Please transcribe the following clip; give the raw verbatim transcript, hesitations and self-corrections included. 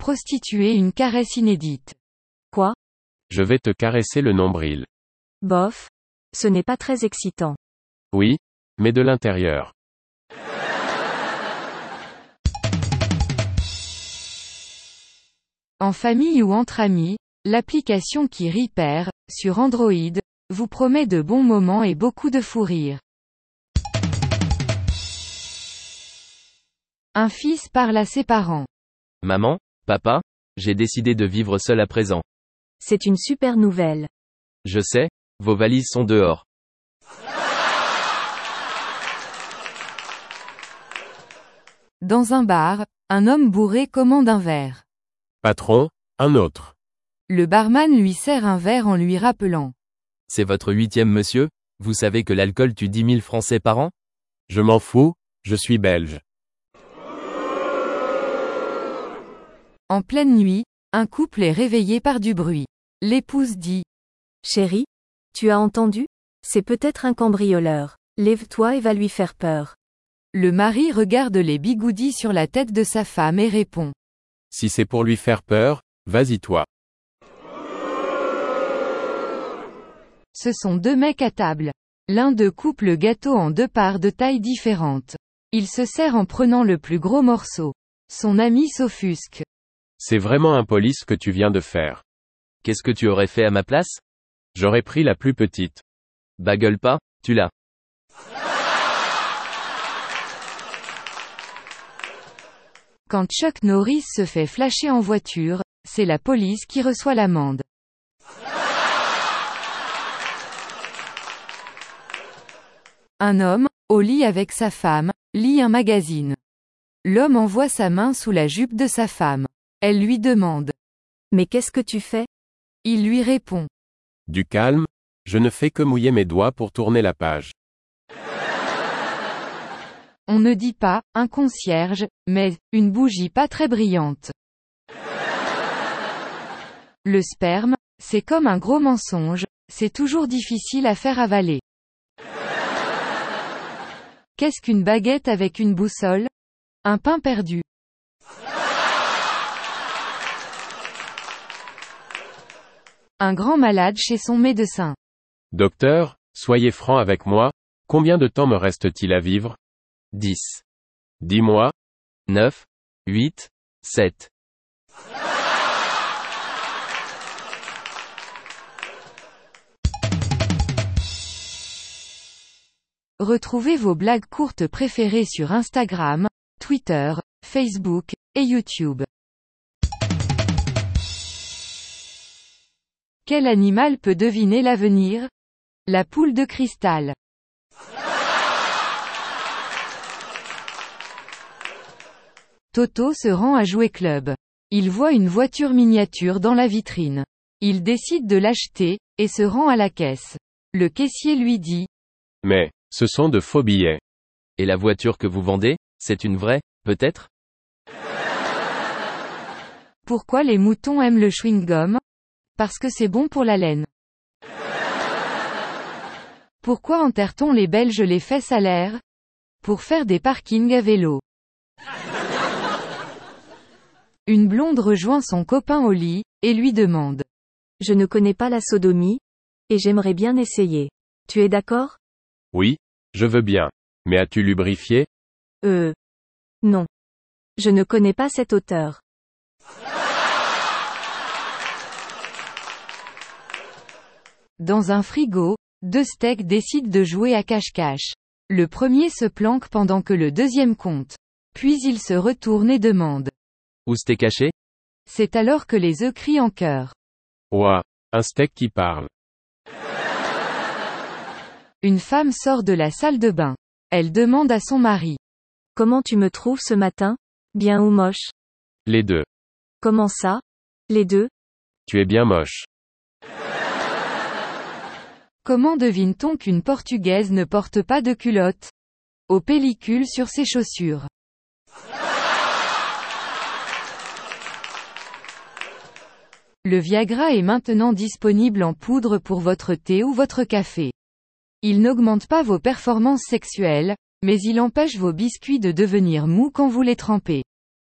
prostituée une caresse inédite. Quoi? Je vais te caresser le nombril. Bof. Ce n'est pas très excitant. Oui, mais de l'intérieur. En famille ou entre amis, l'application qui rit perd, sur Android, vous promet de bons moments et beaucoup de fou rire. Un fils parle à ses parents. Maman, papa, j'ai décidé de vivre seul à présent. C'est une super nouvelle. Je sais, vos valises sont dehors. Dans un bar, un homme bourré commande un verre. Patron, un autre. Le barman lui sert un verre en lui rappelant. C'est votre huitième monsieur? Vous savez que l'alcool tue dix mille Français par an? Je m'en fous, je suis belge. En pleine nuit, un couple est réveillé par du bruit. L'épouse dit. Chérie? Tu as entendu? C'est peut-être un cambrioleur. Lève-toi et va lui faire peur. Le mari regarde les bigoudis sur la tête de sa femme et répond. Si c'est pour lui faire peur, vas-y toi. Ce sont deux mecs à table. L'un d'eux coupe le gâteau en deux parts de taille différentes. Il se sert en prenant le plus gros morceau. Son ami s'offusque. C'est vraiment impoli ce que tu viens de faire. Qu'est-ce que tu aurais fait à ma place? J'aurais pris la plus petite. Bah gueule pas, tu l'as. Quand Chuck Norris se fait flasher en voiture, c'est la police qui reçoit l'amende. Un homme, au lit avec sa femme, lit un magazine. L'homme envoie sa main sous la jupe de sa femme. Elle lui demande. Mais qu'est-ce que tu fais? Il lui répond. Du calme, je ne fais que mouiller mes doigts pour tourner la page. On ne dit pas, un concierge, mais, une bougie pas très brillante. Le sperme, c'est comme un gros mensonge, c'est toujours difficile à faire avaler. Qu'est-ce qu'une baguette avec une boussole? Un pain perdu. Un grand malade chez son médecin. Docteur, soyez franc avec moi, combien de temps me reste-t-il à vivre? dix. dix mois? neuf. huit. sept. Retrouvez vos blagues courtes préférées sur Instagram, Twitter, Facebook, et YouTube. Quel animal peut deviner l'avenir? La poule de cristal. Toto se rend à Jouet Club. Il voit une voiture miniature dans la vitrine. Il décide de l'acheter, et se rend à la caisse. Le caissier lui dit. Mais, ce sont de faux billets. Et la voiture que vous vendez, c'est une vraie, peut-être? Pourquoi les moutons aiment le chewing-gum? Parce que c'est bon pour la laine. Pourquoi enterre-t-on les Belges les fesses à l'air? Pour faire des parkings à vélo. Une blonde rejoint son copain au lit, et lui demande. Je ne connais pas la sodomie, et j'aimerais bien essayer. Tu es d'accord? Oui, je veux bien. Mais as-tu lubrifié? Euh. Non. Je ne connais pas cet auteur. Dans un frigo, deux steaks décident de jouer à cache-cache. Le premier se planque pendant que le deuxième compte. Puis il se retourne et demande. Où c'était caché? C'est alors que les œufs crient en chœur. Ouah, un steak qui parle. Une femme sort de la salle de bain. Elle demande à son mari. Comment tu me trouves ce matin? Bien ou moche? Les deux. Comment ça? Les deux? Tu es bien moche. Comment devine-t-on qu'une Portugaise ne porte pas de culotte? Aux pellicules sur ses chaussures. Le Viagra est maintenant disponible en poudre pour votre thé ou votre café. Il n'augmente pas vos performances sexuelles, mais il empêche vos biscuits de devenir mous quand vous les trempez.